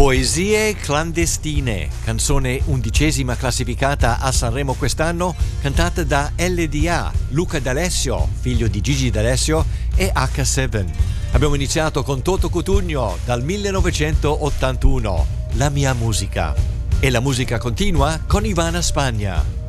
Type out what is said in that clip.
Poesie clandestine, canzone 11ª classificata a Sanremo quest'anno, cantata da LDA, Luca D'Alessio, figlio di Gigi D'Alessio, e H7. Abbiamo iniziato con Toto Cutugno dal 1981, La mia musica. E la musica continua con Ivana Spagna.